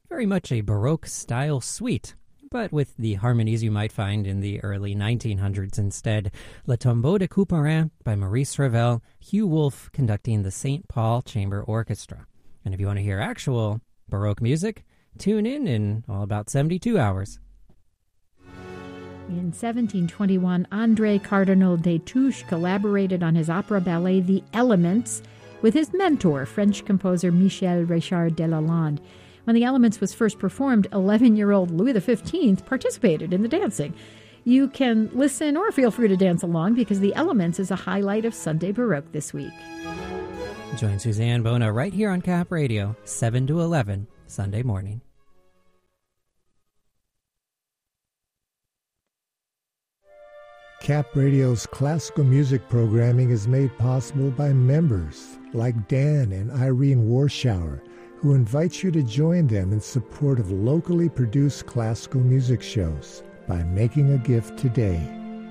very much a Baroque-style suite, but with the harmonies you might find in the early 1900s instead. Le Tombeau de Couperin by Maurice Ravel, Hugh Wolf conducting the St. Paul Chamber Orchestra. And if you want to hear actual Baroque music, tune in all about 72 hours. In 1721, André Cardinal Destouches collaborated on his opera ballet The Elements with his mentor, French composer Michel Richard Delalande. When The Elements was first performed, 11-year-old Louis XV participated in the dancing. You can listen or feel free to dance along because The Elements is a highlight of Sunday Baroque this week. Join Suzanne Bona right here on Cap Radio, 7 to 11, Sunday morning. Cap Radio's classical music programming is made possible by members like Dan and Irene Warschauer, who invite you to join them in support of locally produced classical music shows by making a gift today.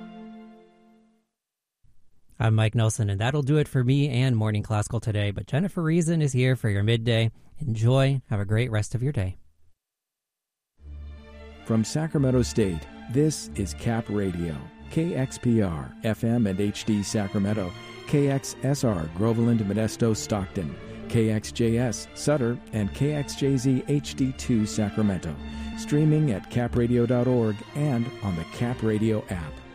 I'm Mike Nelson, and that'll do it for me and Morning Classical today, but Jennifer Reason is here for your midday. Enjoy. Have a great rest of your day. From Sacramento State, this is Cap Radio, KXPR, FM and HD Sacramento, KXSR, Groveland, Modesto, Stockton, KXJS, Sutter, and KXJZ HD2 Sacramento. Streaming at capradio.org and on the Cap Radio app.